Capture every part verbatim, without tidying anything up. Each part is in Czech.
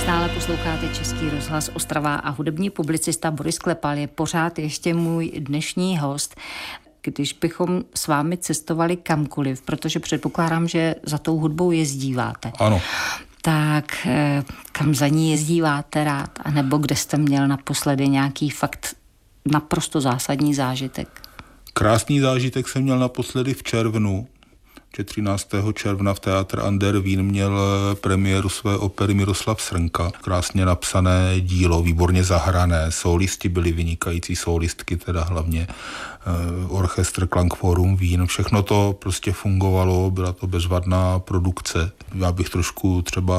Stále posloucháte Český rozhlas Ostrava a hudební publicista Boris Klepal je pořád ještě můj dnešní host. Když bychom s vámi cestovali kamkoliv, protože předpokládám, že za tou hudbou jezdíváte. Ano. Tak kam za ní jezdíváte rád? A nebo kde jste měl naposledy nějaký fakt naprosto zážitek? Krásný zážitek jsem měl naposledy v červnu. třináctého června v Teatr Ander Vín měl premiéru své opery Miroslav Srnka. Krásně napsané dílo, výborně zahrané, solisti byli vynikající, solistky teda hlavně, orchestr Klangforum Vín, všechno to prostě fungovalo, byla to bezvadná produkce. Já bych trošku třeba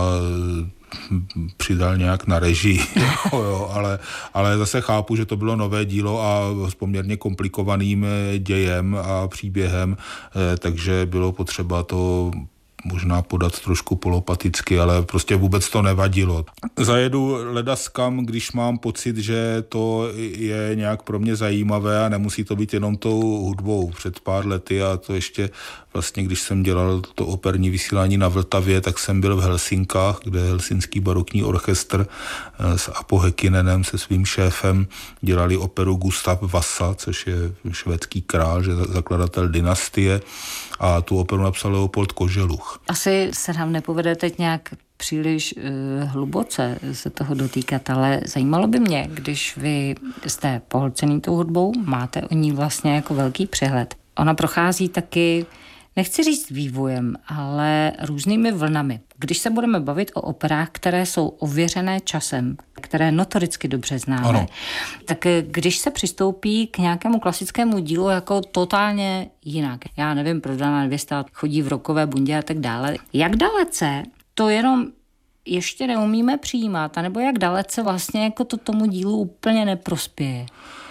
přidal nějak na režii, jo, jo, ale, ale zase chápu, že to bylo nové dílo a s poměrně komplikovaným dějem a příběhem, takže bylo potřeba to možná podat trošku polopaticky, ale prostě vůbec to nevadilo. Zajedu ledaskam, když mám pocit, že to je nějak pro mě zajímavé a nemusí to být jenom tou hudbou. Před pár lety a to ještě vlastně, když jsem dělal to operní vysílání na Vltavě, tak jsem byl v Helsinkách, kde Helsinský barokní orchestr s Apo Häkkinenem, se svým šéfem, dělali operu Gustav Vasa, což je švédský král, že zakladatel dynastie, a tu operu napsal Leopold Koželuch. Asi se nám nepovede teď nějak příliš uh, hluboce se toho dotýkat, ale zajímalo by mě, když vy jste pohlcený tou hudbou, máte o ní vlastně jako velký přehled. Ona prochází taky, nechci říct vývojem, ale různými vlnami. Když se budeme bavit o operách, které jsou ověřené časem, které notoricky dobře známe, ano. Tak když se přistoupí k nějakému klasickému dílu jako totálně jinak, já nevím, Prodaná nevěsta chodí v rokové bundě a tak dále, jak dalece to jenom ještě neumíme přijímat, anebo jak dalece vlastně jako to tomu dílu úplně neprospěje?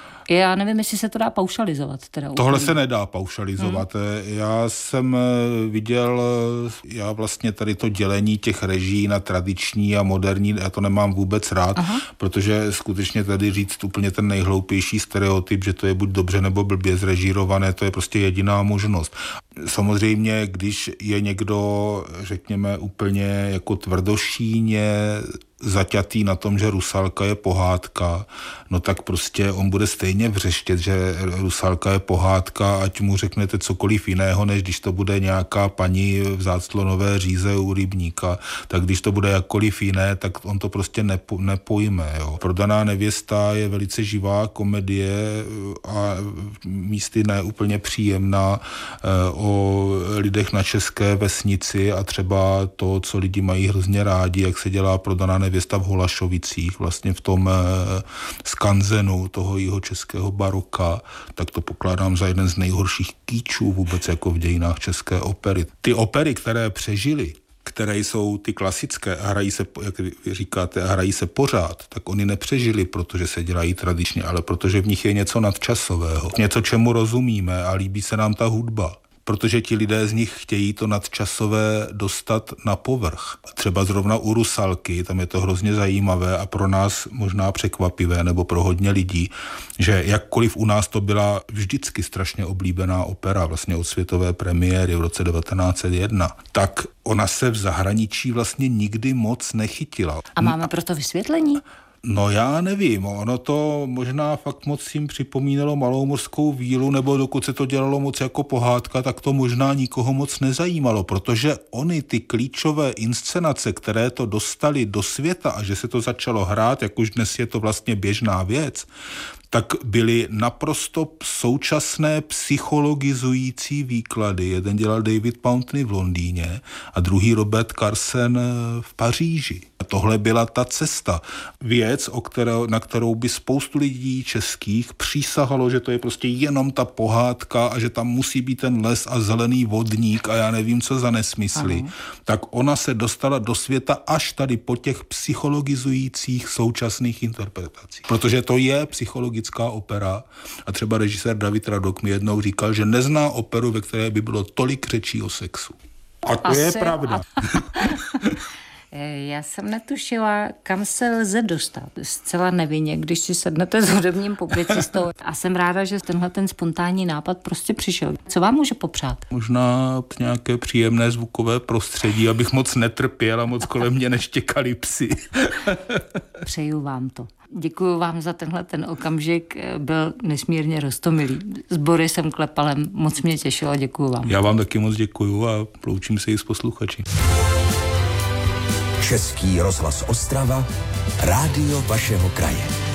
Já nevím, jestli se to dá paušalizovat. Teda Tohle úplně. se nedá paušalizovat. Hmm. Já jsem viděl, já vlastně tady to dělení těch režií na tradiční a moderní, já to nemám vůbec rád, Aha. protože skutečně tady říct úplně ten nejhloupější stereotyp, že to je buď dobře nebo blbě zrežírované, to je prostě jediná možnost. Samozřejmě, když je někdo, řekněme, úplně jako tvrdošíně zaťatý na tom, že Rusalka je pohádka, no tak prostě on bude stejně vřeštět, že Rusalka je pohádka, ať mu řeknete cokoliv jiného, než když to bude nějaká paní v záclonové říze u rybníka, tak když to bude jakkoliv jiné, tak on to prostě nepo, nepojme. Jo. Prodaná nevěsta je velice živá komedie a místy ne úplně příjemná o lidech na české vesnici a třeba to, co lidi mají hrozně rádi, jak se dělá Prodaná nevěsta v Holašovicích, vlastně v tom eh, skanzenu toho jeho českého baroka, tak to pokládám za jeden z nejhorších kýčů vůbec jako v dějinách české opery. Ty opery, které přežily, které jsou ty klasické a hrají se, jak vy říkáte, a hrají se pořád, tak oni nepřežili, protože se dělají tradičně, ale protože v nich je něco nadčasového, něco, čemu rozumíme a líbí se nám ta hudba. Protože ti lidé z nich chtějí to nadčasové dostat na povrch. Třeba zrovna u Rusalky, tam je to hrozně zajímavé a pro nás možná překvapivé, nebo pro hodně lidí, že jakkoliv u nás to byla vždycky strašně oblíbená opera, vlastně od světové premiéry v roce devatenáct set jedna, tak ona se v zahraničí vlastně nikdy moc nechytila. A máme proto vysvětlení? No já nevím, ono to možná fakt moc jim připomínalo Malou mořskou vílu, nebo dokud se to dělalo moc jako pohádka, tak to možná nikoho moc nezajímalo, protože oni ty klíčové inscenace, které to dostali do světa a že se to začalo hrát, jak už dnes je to vlastně běžná věc, tak byly naprosto současné psychologizující výklady. Jeden dělal David Pountney v Londýně a druhý Robert Carsen v Paříži. A tohle byla ta cesta. Věc, o kterou, na kterou by spoustu lidí českých přísahalo, že to je prostě jenom ta pohádka a že tam musí být ten les a zelený vodník a já nevím, co za nesmysly. Aha. Tak ona se dostala do světa až tady po těch psychologizujících současných interpretacích. Protože to je psychologické opera a třeba režisér David Radok mi jednou říkal, že nezná operu, ve které by bylo tolik řečí o sexu. A to Asi, je pravda. A... Já jsem netušila, kam se lze dostat. Zcela nevinně, když si sednete s hudebním publicistou. A jsem ráda, že tenhle ten spontánní nápad prostě přišel. Co vám může popřát? Možná nějaké příjemné zvukové prostředí, abych moc netrpěl a moc kolem mě neštěkali psy. Přeju vám to. Děkuji vám za tenhle ten okamžik, byl nesmírně roztomilý. S Borisem Klepalem moc mě těšilo, děkuji vám. Já vám taky moc děkuji a loučím se i s posluchači. Český rozhlas Ostrava, rádio vašeho kraje.